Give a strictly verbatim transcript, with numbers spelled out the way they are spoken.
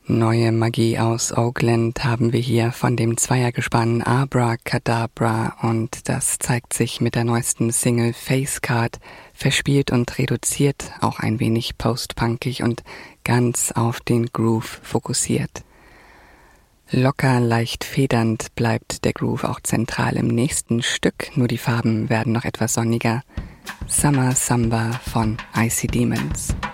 Neue Magie aus Oakland haben wir hier von dem Zweiergespann Abracadabra und das zeigt sich mit der neuesten Single Face Card, verspielt und reduziert, auch ein wenig postpunkig und ganz auf den Groove fokussiert. Locker, leicht federnd bleibt der Groove auch zentral im nächsten Stück, nur die Farben werden noch etwas sonniger. Summer Samba von Icy Demons.